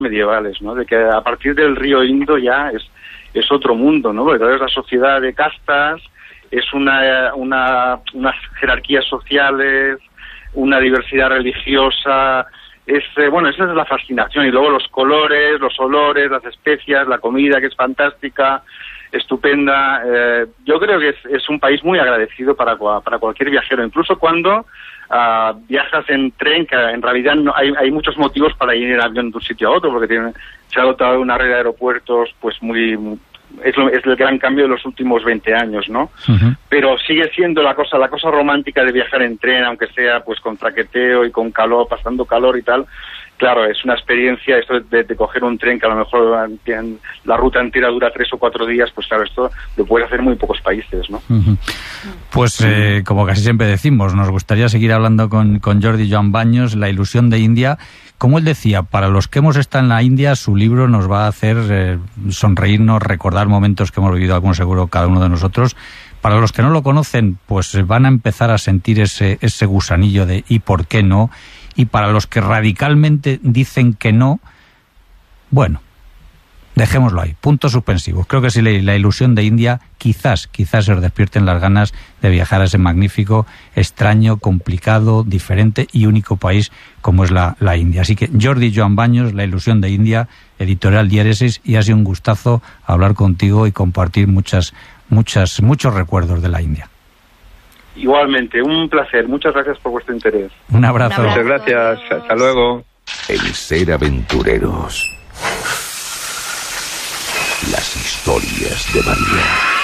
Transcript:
medievales, ¿no? De que a partir del río Indo ya es otro mundo, ¿no? Porque es la sociedad de castas, es unas jerarquías sociales, una diversidad religiosa. Esa es la fascinación. Y luego los colores, los olores, las especias, la comida, que es fantástica, estupenda. Yo creo que es un país muy agradecido para cualquier viajero, incluso cuando viajas en tren, que en realidad no hay muchos motivos para ir en avión de un sitio a otro, porque se ha dotado una red de aeropuertos pues es el gran cambio de los últimos 20 años, ¿no? Uh-huh. Pero sigue siendo la cosa romántica de viajar en tren, aunque sea pues con traqueteo y con calor, pasando calor y tal. Claro, es una experiencia esto de coger un tren que a lo mejor la ruta entera dura 3 o 4 días, pues claro, esto lo puedes hacer en muy pocos países, ¿no? Uh-huh. Pues como casi siempre decimos, nos gustaría seguir hablando con Jordi Joan Baños, La ilusión de India. Como él decía, para los que hemos estado en la India, su libro nos va a hacer sonreírnos, recordar momentos que hemos vivido, algunos seguro cada uno de nosotros. Para los que no lo conocen, pues van a empezar a sentir ese gusanillo de ¿y por qué no? Y para los que radicalmente dicen que no, bueno, dejémoslo ahí, puntos suspensivos. Creo que si la ilusión de India, quizás se os despierten las ganas de viajar a ese magnífico, extraño, complicado, diferente y único país como es la India. Así que Jordi Joan Baños, La ilusión de India, editorial Diéresis, y ha sido un gustazo hablar contigo y compartir muchos recuerdos de la India. Igualmente, un placer. Muchas gracias por vuestro interés. Un abrazo. Muchas gracias. Hasta luego. El ser aventureros. Las historias de María.